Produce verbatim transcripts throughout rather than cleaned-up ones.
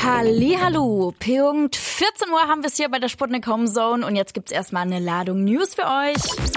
Hallihallo, Punkt vierzehn Uhr haben wir es hier bei der Sputnik Home Zone und jetzt gibt's erstmal eine Ladung News für euch.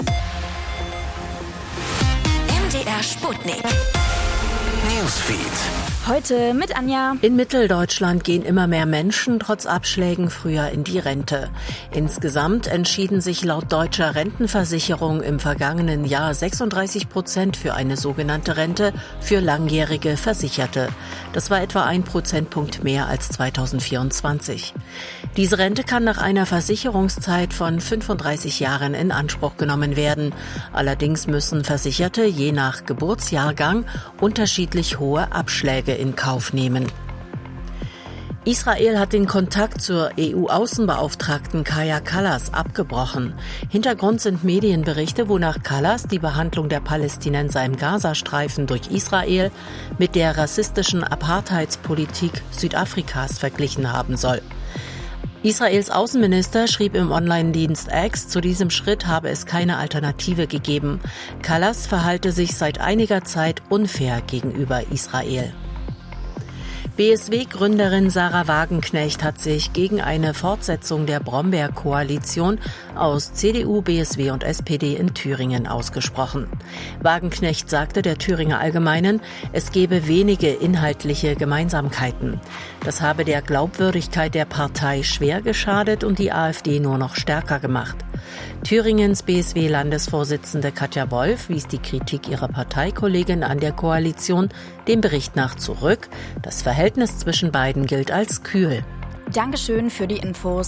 M D R Sputnik Newsfeed. Heute mit Anja. In Mitteldeutschland gehen immer mehr Menschen trotz Abschlägen früher in die Rente. Insgesamt entschieden sich laut deutscher Rentenversicherung im vergangenen Jahr sechsunddreißig Prozent für eine sogenannte Rente für langjährige Versicherte. Das war etwa ein Prozentpunkt mehr als zweitausendvierundzwanzig. Diese Rente kann nach einer Versicherungszeit von fünfunddreißig Jahren in Anspruch genommen werden. Allerdings müssen Versicherte je nach Geburtsjahrgang unterschiedlich hohe Abschläge in Kauf nehmen. Israel hat den Kontakt zur E U-Außenbeauftragten Kaja Kallas abgebrochen. Hintergrund sind Medienberichte, wonach Kallas die Behandlung der Palästinenser im Gazastreifen durch Israel mit der rassistischen Apartheidspolitik Südafrikas verglichen haben soll. Israels Außenminister schrieb im Online-Dienst X, zu diesem Schritt habe es keine Alternative gegeben. Kallas verhalte sich seit einiger Zeit unfair gegenüber Israel. B S W-Gründerin Sarah Wagenknecht hat sich gegen eine Fortsetzung der Brombeer-Koalition aus C D U, B S W und S P D in Thüringen ausgesprochen. Wagenknecht sagte der Thüringer Allgemeinen, es gebe wenige inhaltliche Gemeinsamkeiten. Das habe der Glaubwürdigkeit der Partei schwer geschadet und die AfD nur noch stärker gemacht. Thüringens B S W-Landesvorsitzende Katja Wolf wies die Kritik ihrer Parteikollegin an der Koalition dem Bericht nach zurück. Das Verhältnis zwischen beiden gilt als kühl. Dankeschön für die Infos.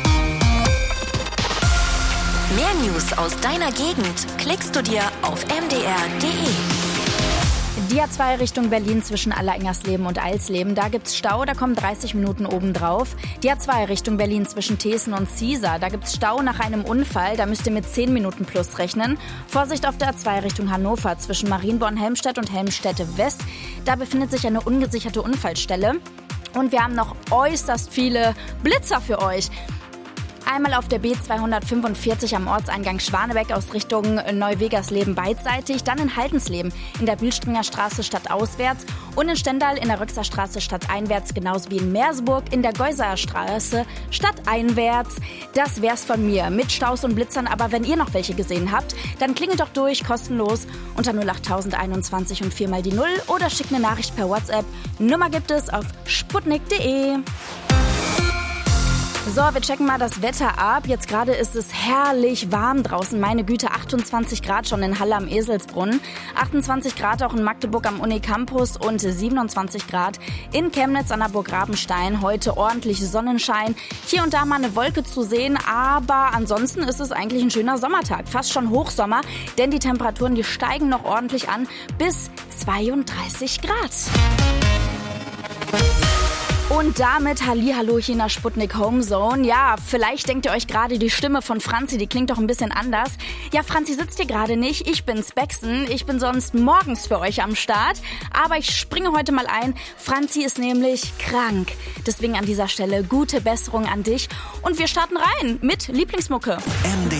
Mehr News aus deiner Gegend klickst du dir auf m d r punkt d e. Die A zwei Richtung Berlin zwischen Allerengersleben und Eilsleben, da gibt's Stau, da kommen dreißig Minuten obendrauf. Die A zwei Richtung Berlin zwischen Thesen und Ziesar, da gibt's Stau nach einem Unfall, da müsst ihr mit zehn Minuten plus rechnen. Vorsicht auf der A zwei Richtung Hannover zwischen Marienborn-Helmstedt und Helmstedt-West, da befindet sich eine ungesicherte Unfallstelle. Und wir haben noch äußerst viele Blitzer für euch. Einmal auf der B zweihundertfünfundvierzig am Ortseingang Schwanebeck aus Richtung Neuwegersleben beidseitig, dann in Haltensleben in der Bühlstringer Straße stadtauswärts und in Stendal in der Röxer Straße stadteinwärts, genauso wie in Merseburg in der Geusaer Straße stadteinwärts. Das wär's von mir mit Staus und Blitzern, aber wenn ihr noch welche gesehen habt, dann klingelt doch durch, kostenlos unter null acht einundzwanzig und viermal die Null oder schickt eine Nachricht per WhatsApp. Nummer gibt es auf sputnik punkt de. So, wir checken mal das Wetter ab. Jetzt gerade ist es herrlich warm draußen. Meine Güte, achtundzwanzig Grad schon in Halle am Eselsbrunnen. achtundzwanzig Grad auch in Magdeburg am Unicampus und siebenundzwanzig Grad in Chemnitz an der Burg Rabenstein. Heute ordentlich Sonnenschein. Hier und da mal eine Wolke zu sehen, aber ansonsten ist es eigentlich ein schöner Sommertag. Fast schon Hochsommer, denn die Temperaturen, die steigen noch ordentlich an bis zweiunddreißig Grad. Und damit Hallihallo hier in der Sputnik Home Zone. Ja, vielleicht denkt ihr euch gerade, die Stimme von Franzi, die klingt doch ein bisschen anders. Ja, Franzi sitzt hier gerade nicht. Ich bin's, Bexen. Ich bin sonst morgens für euch am Start. Aber ich springe heute mal ein. Franzi ist nämlich krank. Deswegen an dieser Stelle gute Besserung an dich. Und wir starten rein mit Lieblingsmucke. M D